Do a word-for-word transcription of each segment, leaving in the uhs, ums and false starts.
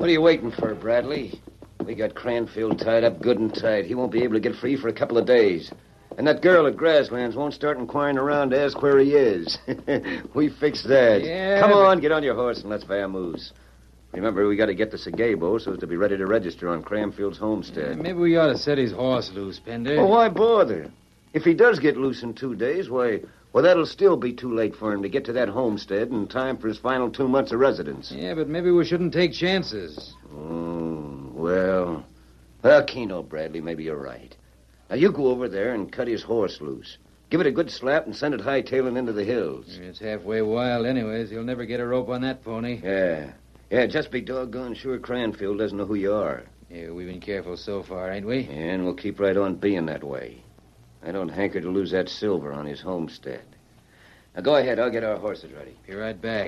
What are you waiting for, Bradley? We got Cranfield tied up good and tight. He won't be able to get free for a couple of days. And that girl at Grasslands won't start inquiring around to ask where he is. We fixed that. Yeah, Come but... on, get on your horse and let's vamoose. Remember, we got to get to Sagabo so as to be ready to register on Cranfield's homestead. Yeah, maybe we ought to set his horse loose, Pender. Well, why bother? If he does get loose in two days, why, well, that'll still be too late for him to get to that homestead in time for his final two months of residence. Yeah, but maybe we shouldn't take chances. Oh, well, well, Keno, Bradley, maybe you're right. Now, you go over there and cut his horse loose. Give it a good slap and send it hightailing into the hills. It's halfway wild anyways. You'll never get a rope on that pony. Yeah. Yeah, just be doggone sure Cranfield doesn't know who you are. Yeah, we've been careful so far, ain't we? And we'll keep right on being that way. I don't hanker to lose that silver on his homestead. Now, go ahead. I'll get our horses ready. Be right back.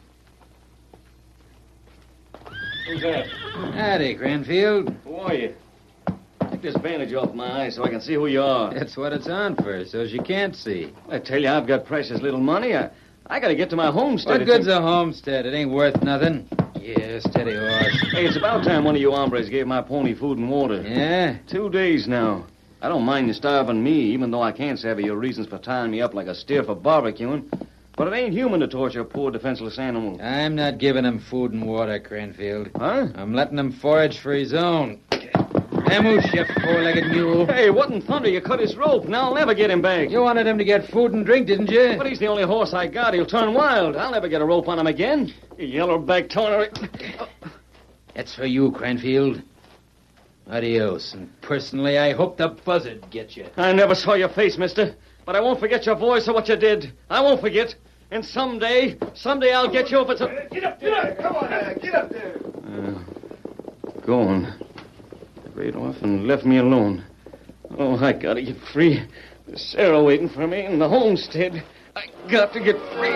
Who's that? Howdy, Cranfield. Who are you? Take this bandage off my eyes so I can see who you are. That's what it's on for, so you can't see. I tell you, I've got precious little money. I, I got to get to my homestead. What good's a homestead? It ain't worth nothing. Yeah, steady horse. Hey, it's about time one of you hombres gave my pony food and water. Yeah? Two days now. I don't mind you starving me, even though I can't savvy your reasons for tying me up like a steer for barbecuing. But it ain't human to torture a poor, defenseless animal. I'm not giving him food and water, Cranfield. Huh? I'm letting him forage for his own. Vamoose, you four-legged mule. Hey, what in thunder? You cut his rope. Now I'll never get him back. You wanted him to get food and drink, didn't you? But he's the only horse I got. He'll turn wild. I'll never get a rope on him again. You yellow-back toner. That's for you, Cranfield. Adios. And personally, I hope the buzzard gets you. I never saw your face, mister. But I won't forget your voice or what you did. I won't forget. And someday, someday I'll get you if it's a... Get up there. Come on now. Get up there. Uh, gone. Rode off and left me alone. Oh, I gotta get free. There's Sarah waiting for me in the homestead. I got to get free.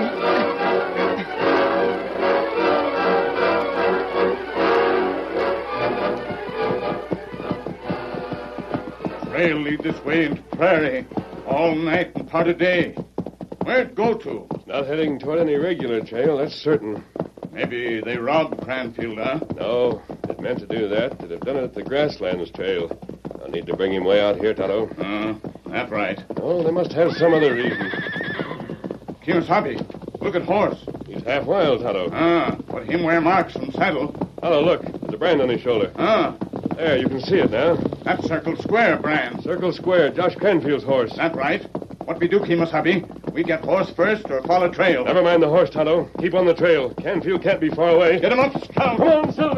Trail lead this way into prairie. All night and part of day. Where'd go to? Not heading toward any regular trail, that's certain. Maybe they robbed Cranfield, huh? No, it meant to do that. They'd have done it at the Grasslands trail. I'll need to bring him way out here, Tonto. Uh, that's right. Oh, they must have some other reason. Kimasabi, look at horse. He's half wild, Tonto. Ah, but him wear marks from saddle. Tonto, look. There's a brand on his shoulder. Ah, There, you can see it now. that's Circle Square brand. Circle Square, Josh Cranfield's horse. That's right. What we do, Kimasabi? We get horse first or follow trail? Never mind the horse, Tonto. Keep on the trail. Canfield can't be far away. Get him up, scout. Come on, Silver.